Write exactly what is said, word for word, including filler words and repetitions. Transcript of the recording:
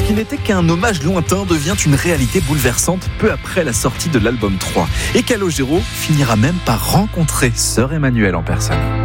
qui n'était qu'un hommage lointain devient une réalité bouleversante peu après la sortie de l'album trois. Et Calogero finira même par rencontrer Sœur Emmanuelle en personne.